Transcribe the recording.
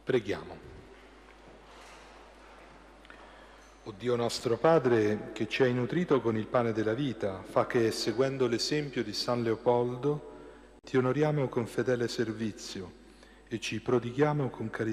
Preghiamo. O Dio nostro Padre, che ci hai nutrito con il pane della vita, fa che, seguendo l'esempio di San Leopoldo, ti onoriamo con fedele servizio e ci prodighiamo con carità